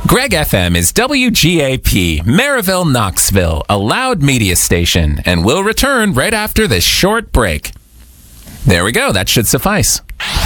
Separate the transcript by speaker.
Speaker 1: Greg FM is WGAP, Maryville, Knoxville, a loud media station, and will return right after this short break. There we go. That should suffice.